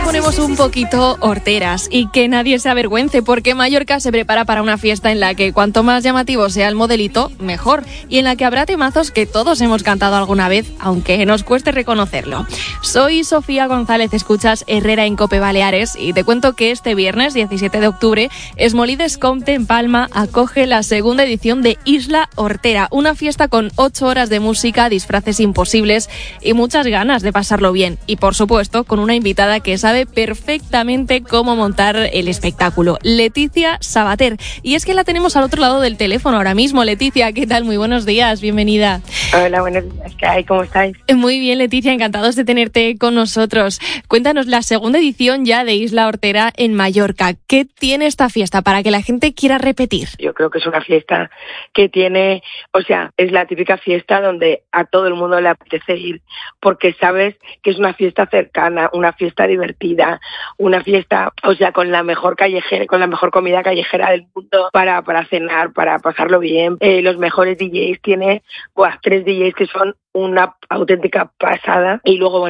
ponemos un poquito horteras y que nadie se avergüence, porque Mallorca se prepara para una fiesta en la que cuanto más llamativo sea el modelito, mejor, y en la que habrá temazos que todos hemos cantado alguna vez, aunque nos cueste reconocerlo. Soy Sofía González, escuchas Herrera en COPE Baleares, y te cuento que este viernes 17 de octubre Esmolides Comte en Palma acoge la segunda edición de Isla Hortera, una fiesta con 8 horas de música, disfraces imposibles y muchas ganas de pasarlo bien, y por supuesto con una invitada que sabe perfectamente cómo montar el espectáculo, Leticia Sabater. Y es que la tenemos al otro lado del teléfono ahora mismo. Leticia, ¿qué tal? Muy buenos días, bienvenida. Hola, buenos días, ¿qué hay? ¿Cómo estáis? Muy bien, Leticia, encantados de tenerte con nosotros. Cuéntanos, la segunda edición ya de Isla Hortera en Mallorca. ¿Qué tiene esta fiesta para que la gente quiera repetir? Yo creo que es una fiesta que tiene, es la típica fiesta donde a todo el mundo le apetece ir, porque sabes que es una fiesta cercana, una fiesta divertida, una fiesta, con la mejor callejera, con la mejor comida callejera del mundo para cenar, para pasarlo bien. Los mejores DJs, tiene 3 DJs que son una auténtica pasada, y luego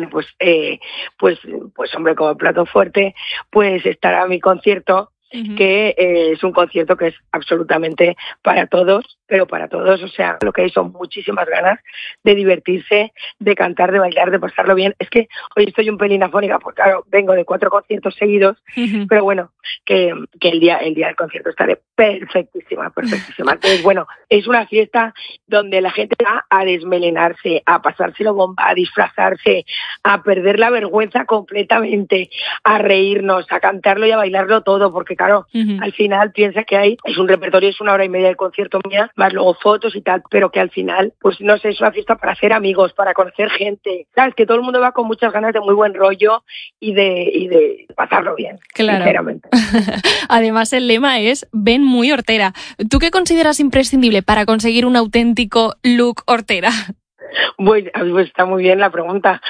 hombre, como plato fuerte pues estará mi concierto, que es un concierto que es absolutamente para todos, pero para todos, lo que hay son muchísimas ganas de divertirse, de cantar, de bailar, de pasarlo bien. Es que hoy estoy un pelín afónica porque claro, vengo de 4 conciertos seguidos, pero bueno, que el día del concierto estaré perfectísima. Entonces, es una fiesta donde la gente va a desmelenarse, a pasárselo bomba, a disfrazarse, a perder la vergüenza completamente, a reírnos, a cantarlo y a bailarlo todo, porque claro, al final piensa que es un repertorio, es 1 hora y media de concierto mía, más luego fotos y tal, pero que al final, es una fiesta para hacer amigos, para conocer gente, ¿sabes? Que todo el mundo va con muchas ganas de muy buen rollo y de pasarlo bien, claro. Sinceramente. Además, el lema es Ven muy hortera. ¿Tú qué consideras imprescindible para conseguir un auténtico look hortera? Pues está muy bien la pregunta.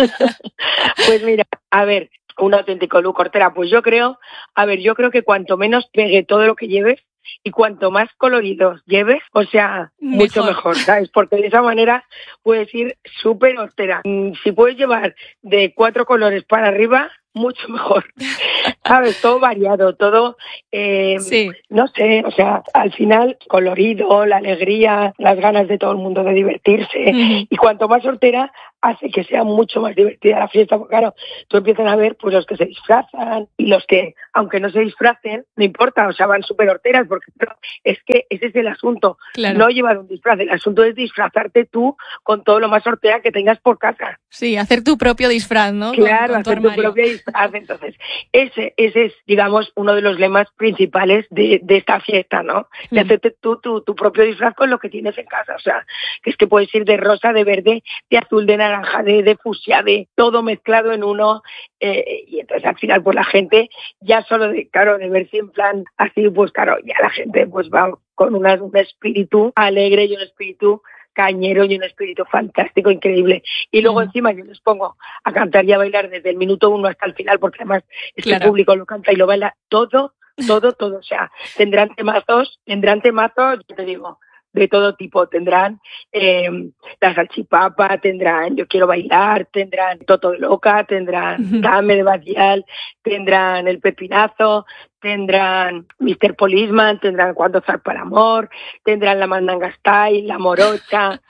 Pues mira, a ver, un auténtico look hortera, pues yo creo que cuanto menos pegue todo lo que lleves y cuanto más coloridos lleves, mucho mejor, ¿sabes? Porque de esa manera puedes ir súper hortera. Si puedes llevar de 4 colores para arriba, mucho mejor, ¿sabes? Todo variado, todo, sí. No sé, al final, colorido, la alegría, las ganas de todo el mundo de divertirse, y cuanto más hortera, hace que sea mucho más divertida la fiesta, porque claro, tú empiezas a ver pues los que se disfrazan y los que, aunque no se disfracen, no importa, van súper horteras, porque es que ese es el asunto, claro. No llevar un disfraz, el asunto es disfrazarte tú con todo lo más hortera que tengas por casa. Sí, hacer tu propio disfraz, ¿no? Claro, con tu hacer tu armario. propio disfraz. Entonces, ese es, digamos, uno de los lemas principales de esta fiesta, ¿no? De hacerte tú tu propio disfraz con lo que tienes en casa. Que es que puedes ir de rosa, de verde, de azul, de naranja, de fucsia, de todo mezclado en uno. Y entonces, al final, pues la gente, ya solo de verse en plan así, pues claro, ya la gente pues va con un espíritu alegre y un espíritu cañero y un espíritu fantástico, increíble. Y luego encima yo les pongo a cantar y a bailar desde el minuto 1 hasta el final, porque además es que el público lo canta y lo baila todo. Tendrán temazos, yo te digo, de todo tipo. Tendrán la salchipapa, tendrán Yo quiero bailar, tendrán Toto de Loca, tendrán Dame de Badial, tendrán El Pepinazo, tendrán Mr. Policeman, tendrán Cuando zarpa el amor, tendrán la Mandanga Style, la Morocha,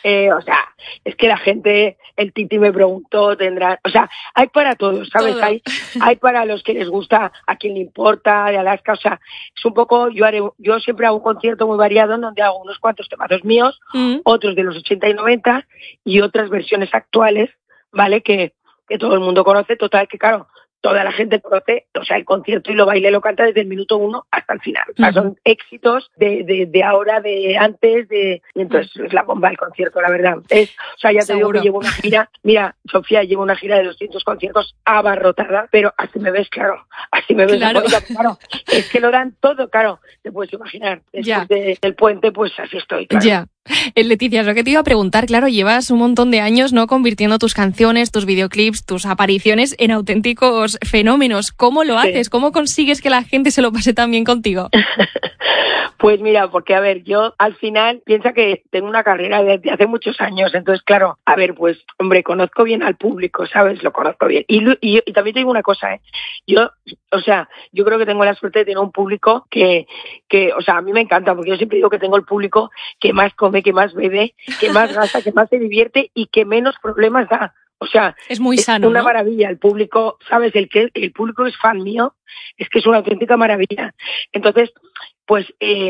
es que la gente, el Titi me preguntó, tendrán, hay para todos, ¿sabes? Hay para los que les gusta, a quien le importa, de Alaska, es un poco, yo siempre hago un concierto muy variado en donde hago unos cuantos temazos míos, otros de los 80 y 90 y otras versiones actuales, ¿vale? Que todo el mundo conoce, total, que claro, toda la gente conoce, el concierto y lo baila y lo canta desde el minuto 1 hasta el final. Son éxitos de ahora, de antes, y entonces es la bomba el concierto, la verdad. Ya te digo que llevo una gira, mira, Sofía, llevo una gira de 200 conciertos abarrotada, pero así me ves, claro, claro, es que lo dan todo, claro, te puedes imaginar, después del puente, pues así estoy, claro. Ya. Leticia, es lo que te iba a preguntar. Claro, llevas un montón de años, ¿no?, convirtiendo tus canciones, tus videoclips, tus apariciones en auténticos fenómenos. ¿Cómo lo haces? ¿Cómo consigues que la gente se lo pase tan bien contigo? Pues mira, porque a ver, yo al final piensa que tengo una carrera desde hace muchos años, entonces claro, a ver, pues hombre, conozco bien al público, ¿sabes? Lo conozco bien. Y también te digo una cosa, yo creo que tengo la suerte de tener un público que, o sea, a mí me encanta, porque yo siempre digo que tengo el público que más come, que más bebe, que más gasta, que más se divierte y que menos problemas da. O sea, es muy sano, una ¿no? maravilla. El público, ¿sabes? El público es fan mío, es que es una auténtica maravilla. Entonces, pues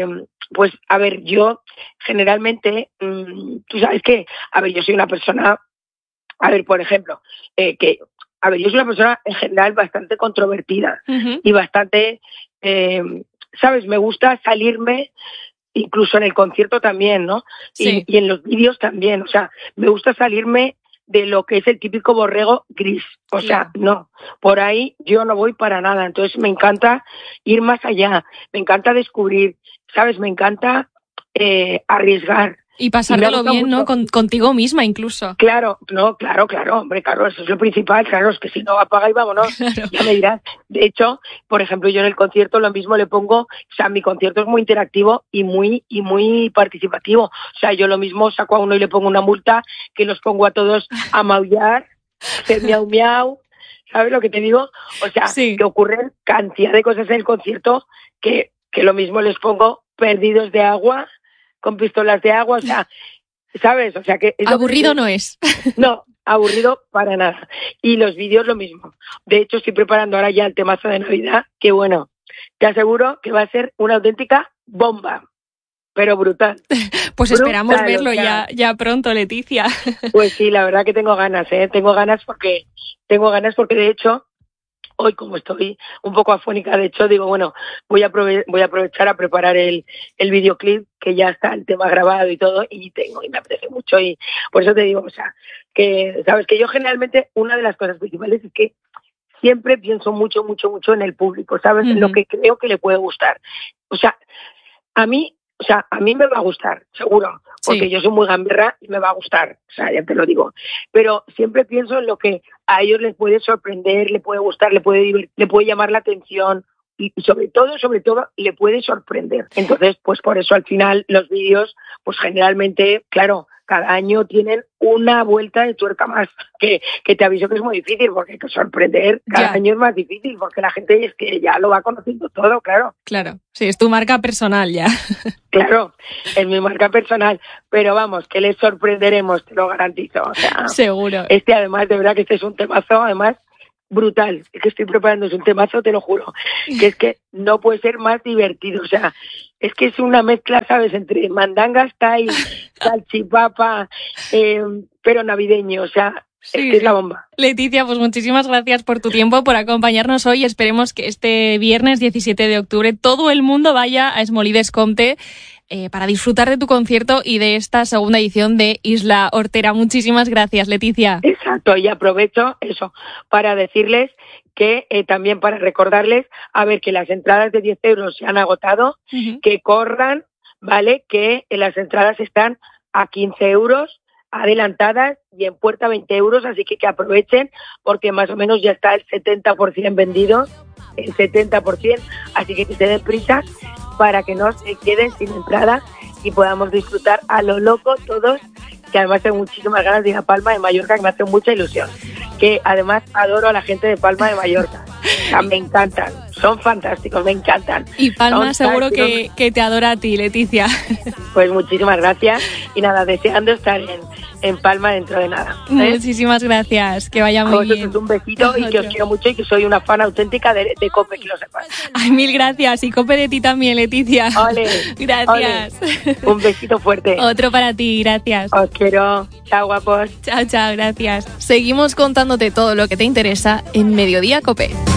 a ver, yo generalmente, tú sabes que, a ver, yo soy una persona, a ver, por ejemplo, yo soy una persona en general bastante controvertida y bastante, ¿sabes? Me gusta salirme, incluso en el concierto también, ¿no? Sí. Y en los vídeos también, o sea, me gusta salirme de lo que es el típico borrego gris. O sea, no, por ahí yo no voy para nada. Entonces me encanta ir más allá, me encanta descubrir, ¿sabes? Me encanta arriesgar. Y pasártelo bien, mucho, ¿no? Contigo misma incluso. Claro, no, claro, hombre, claro, eso es lo principal, claro, es que si no apaga y vámonos, claro. Ya me dirás. De hecho, por ejemplo, yo en el concierto lo mismo le pongo, o sea, mi concierto es muy interactivo y muy participativo. O sea, yo lo mismo saco a uno y le pongo una multa, que los pongo a todos a maullar, hacer miau miau, ¿sabes lo que te digo? O sea, que ocurren cantidad de cosas en el concierto que lo mismo les pongo perdidos de agua, con pistolas de agua, o sea, ¿sabes? O sea que aburrido no es. No, aburrido para nada. Y los vídeos lo mismo. De hecho, estoy preparando ahora ya el temazo de Navidad, que bueno, te aseguro que va a ser una auténtica bomba, pero brutal. Pues esperamos verlo ya pronto, Leticia. Pues sí, la verdad que tengo ganas, tengo ganas porque de hecho, hoy como estoy un poco afónica, de hecho digo, bueno, voy a aprovechar a preparar el videoclip, que ya está el tema grabado y todo, y me apetece mucho, y por eso te digo, o sea, que sabes que yo generalmente una de las cosas principales es que siempre pienso mucho en el público, ¿sabes? En lo que creo que le puede gustar. O sea, a mí me va a gustar, seguro, porque yo soy muy gamberra y me va a gustar, o sea, ya te lo digo. Pero siempre pienso en lo que a ellos les puede sorprender, le puede gustar, le puede divertir, le puede llamar la atención y sobre todo, le puede sorprender. Entonces, pues por eso al final los vídeos, pues generalmente, claro, cada año tienen una vuelta de tuerca más, que te aviso que es muy difícil, porque sorprender cada año es más difícil, porque la gente es que ya lo va conociendo todo, claro. Claro, sí, es tu marca personal ya. Claro, es mi marca personal, pero vamos, que les sorprenderemos, te lo garantizo. O sea, seguro. Además, de verdad que este es un temazo, además, brutal. Es que estoy preparando, es un temazo, te lo juro, que es que no puede ser más divertido, o sea, es que es una mezcla, ¿sabes?, entre mandanga style, salchipapa, pero navideño, o sea, es que es la bomba. Leticia, pues muchísimas gracias por tu tiempo, por acompañarnos hoy. Esperemos que este viernes 17 de octubre todo el mundo vaya a Smolides Comte para disfrutar de tu concierto y de esta segunda edición de Isla Hortera. Muchísimas gracias, Leticia. Exacto, y aprovecho eso para decirles que también para recordarles, a ver, que las entradas de 10 euros se han agotado, que corran, ¿vale? Que las entradas están a 15 euros adelantadas y en puerta 20 euros, así que aprovechen, porque más o menos ya está el 70% vendido, el 70%, así que se den prisa para que no se queden sin entrada y podamos disfrutar a lo loco todos, que además tengo muchísimas ganas de ir a Palma de Mallorca, que me hace mucha ilusión, que además adoro a la gente de Palma de Mallorca, o sea, me encantan, son fantásticos, me encantan. Y Palma seguro que te adora a ti, Leticia. Pues muchísimas gracias y nada, deseando estar en Palma dentro de nada. Muchísimas gracias, que vaya muy bien. Un besito y que os quiero mucho y que soy una fan auténtica de COPE, que lo sepas. Ay, mil gracias, y COPE de ti también, Leticia. Ole, gracias. Ole. Un besito fuerte. Otro para ti, gracias. Os quiero. Chao, guapos. Chao, gracias. Seguimos contándote todo lo que te interesa en Mediodía COPE.